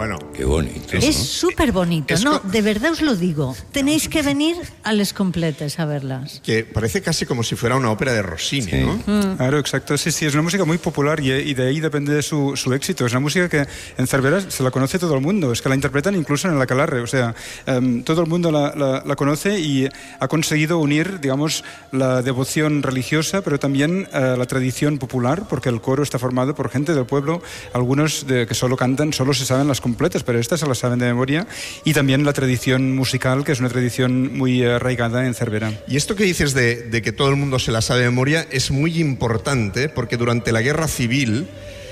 Bueno, qué bonito. Es súper bonito, ¿no? De verdad os lo digo. Tenéis que venir a Les Completes a verlas. Que parece casi como si fuera una ópera de Rossini, Sí. ¿no? Claro, exacto. Sí, es una música muy popular y de ahí depende de su éxito. Es una música que en Cervera se la conoce todo el mundo. Es que la interpretan incluso en el Aquelarre. O sea, todo el mundo la conoce y ha conseguido unir, digamos, la devoción religiosa, pero también la tradición popular, porque el coro está formado por gente del pueblo, algunos que solo cantan, solo se saben las completas, pero estas se las saben de memoria, y también la tradición musical, que es una tradición muy arraigada en Cervera. Y esto que dices de que todo el mundo se la sabe de memoria es muy importante, porque durante la Guerra Civil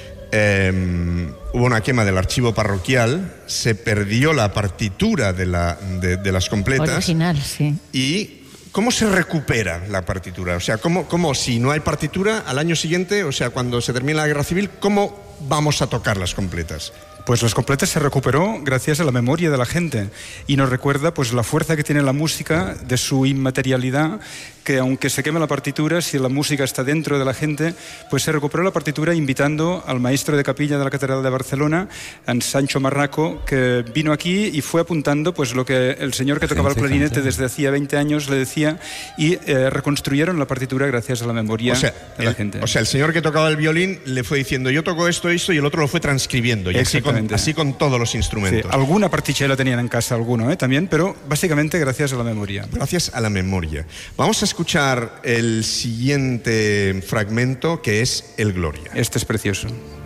hubo una quema del archivo parroquial, se perdió la partitura de las completas. Original, sí. ¿Y cómo se recupera la partitura? O sea, ¿cómo si no hay partitura al año siguiente, o sea, cuando se termina la Guerra Civil, cómo vamos a tocar las completas? Pues las completas se recuperó gracias a la memoria de la gente y nos recuerda pues la fuerza que tiene la música, de su inmaterialidad, que aunque se queme la partitura, si la música está dentro de la gente, pues se recuperó la partitura invitando al maestro de capilla de la Catedral de Barcelona, a Sancho Marraco, que vino aquí y fue apuntando pues lo que el señor que tocaba el clarinete desde hacía 20 años le decía, y reconstruyeron la partitura gracias a la memoria de la gente. O sea, el señor que tocaba el violín le fue diciendo yo toco esto, y el otro lo fue transcribiendo, y así con todos los instrumentos. Sí, alguna particella tenían en casa, alguno también, pero básicamente gracias a la memoria. Gracias a la memoria. Vamos a escuchar el siguiente fragmento, que es el Gloria. Este es precioso.